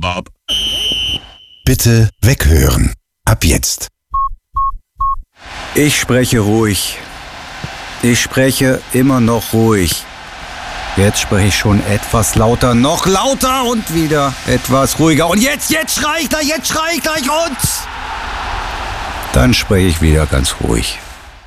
Bob. Bitte weghören. Ab jetzt. Ich spreche ruhig. Ich spreche immer noch ruhig. Jetzt spreche ich schon etwas lauter, noch lauter und wieder etwas ruhiger. Und jetzt schrei ich gleich und... Dann spreche ich wieder ganz ruhig.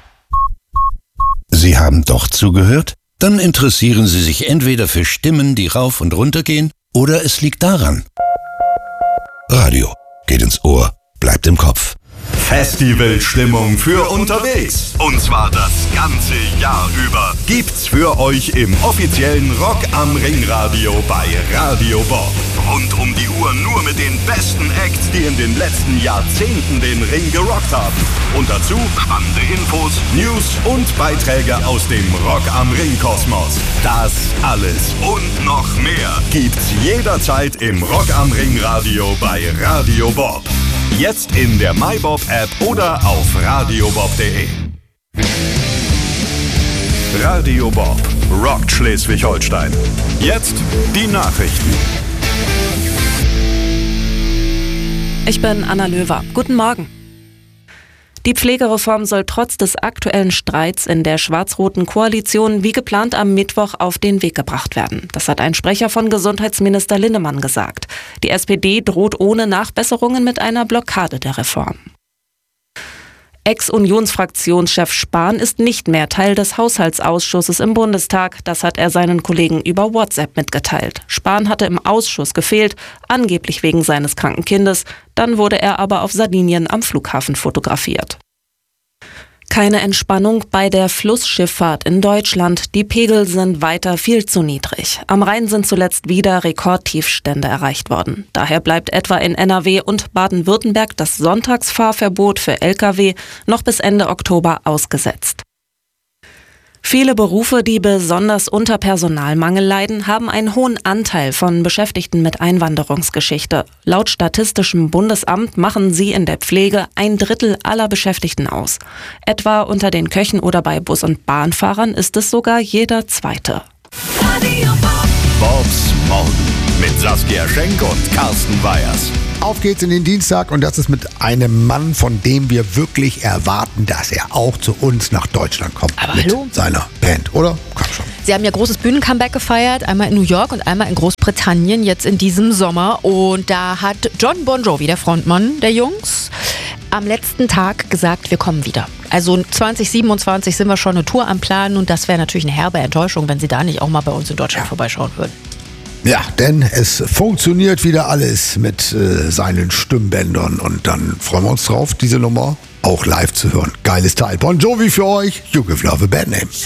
Sie haben doch zugehört? Dann interessieren Sie sich entweder für Stimmen, die rauf und runter gehen, oder es liegt daran. Radio geht ins Ohr, bleibt im Kopf. Festivalstimmung für unterwegs. Und zwar das ganze Jahr über. Gibt's für euch im offiziellen Rock am Ring Radio bei Radio Bob. Rund um die Uhr nur mit den besten Acts, die in den letzten Jahrzehnten den Ring gerockt haben. Und dazu spannende Infos, News und Beiträge aus dem Rock am Ring Kosmos. Das alles und noch mehr gibt's jederzeit im Rock am Ring Radio bei Radio Bob. Jetzt in der MyBob-App oder auf radiobob.de. Radio Bob rockt Schleswig-Holstein. Jetzt die Nachrichten. Ich bin Anna Löwer. Guten Morgen. Die Pflegereform soll trotz des aktuellen Streits in der schwarz-roten Koalition wie geplant am Mittwoch auf den Weg gebracht werden. Das hat ein Sprecher von Gesundheitsminister Linnemann gesagt. Die SPD droht ohne Nachbesserungen mit einer Blockade der Reform. Ex-Unionsfraktionschef Spahn ist nicht mehr Teil des Haushaltsausschusses im Bundestag. Das hat er seinen Kollegen über WhatsApp mitgeteilt. Spahn hatte im Ausschuss gefehlt, angeblich wegen seines kranken Kindes. Dann wurde er aber auf Sardinien am Flughafen fotografiert. Keine Entspannung bei der Flussschifffahrt in Deutschland. Die Pegel sind weiter viel zu niedrig. Am Rhein sind zuletzt wieder Rekordtiefstände erreicht worden. Daher bleibt etwa in NRW und Baden-Württemberg das Sonntagsfahrverbot für Lkw noch bis Ende Oktober ausgesetzt. Viele Berufe, die besonders unter Personalmangel leiden, haben einen hohen Anteil von Beschäftigten mit Einwanderungsgeschichte. Laut Statistischem Bundesamt machen sie in der Pflege 1/3 aller Beschäftigten aus. Etwa unter den Köchen oder bei Bus- und Bahnfahrern ist es sogar jeder Zweite. Bobs Morgen mit Saskia Schenk und Carsten Weyers. Auf geht's in den Dienstag und das ist mit einem Mann, von dem wir wirklich erwarten, dass er auch zu uns nach Deutschland kommt. Aber mit hallo? seiner Band, oder? Komm schon. Sie haben ja großes Bühnencomeback gefeiert, einmal in New York und einmal in Großbritannien, jetzt in diesem Sommer. Und da hat Jon Bon Jovi, der Frontmann der Jungs, am letzten Tag gesagt, wir kommen wieder. Also 2027 sind wir schon eine Tour am Planen und das wäre natürlich eine herbe Enttäuschung, wenn Sie da nicht auch mal bei uns in Deutschland vorbeischauen würden. Ja, denn es funktioniert wieder alles mit seinen Stimmbändern und dann freuen wir uns drauf, diese Nummer auch live zu hören. Geiles Teil. Bon Jovi für euch. You give love a bad name.